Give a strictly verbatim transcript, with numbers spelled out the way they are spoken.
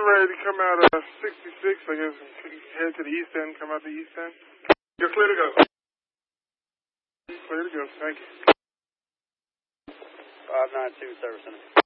seven ready to come out of sixty-six, I guess, and head to the east end, come out the east end. You're clear to go. Clear to go, thank you. five nine two, Service Center.